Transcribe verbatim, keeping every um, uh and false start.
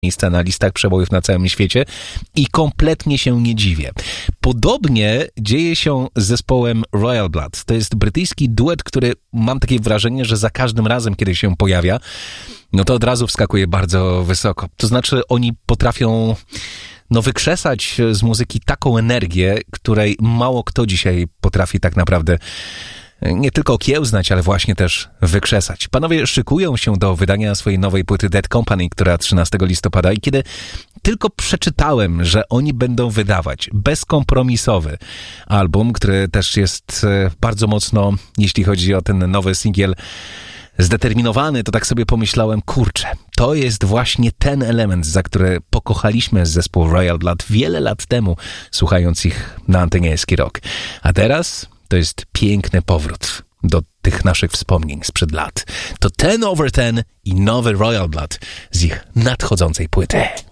miejsca na listach przebojów na całym świecie i kompletnie się nie dziwię. Podobnie dzieje się z zespołem Royal Blood. To jest brytyjski duet, który mam takie wrażenie, że za każdym razem, kiedy się pojawia, no to od razu wskakuje bardzo wysoko. To znaczy oni potrafią no wykrzesać z muzyki taką energię, której mało kto dzisiaj potrafi tak naprawdę nie tylko okiełznać, ale właśnie też wykrzesać. Panowie szykują się do wydania swojej nowej płyty Dead Company, która trzynastego listopada, i kiedy tylko przeczytałem, że oni będą wydawać bezkompromisowy album, który też jest bardzo mocno, jeśli chodzi o ten nowy singiel, zdeterminowany, to tak sobie pomyślałem, kurczę, to jest właśnie ten element, za który pokochaliśmy zespół Royal Blood wiele lat temu, słuchając ich na antenie Eski Rock. A teraz to jest piękny powrót do tych naszych wspomnień sprzed lat. To ten over ten i nowy Royal Blood z ich nadchodzącej płyty.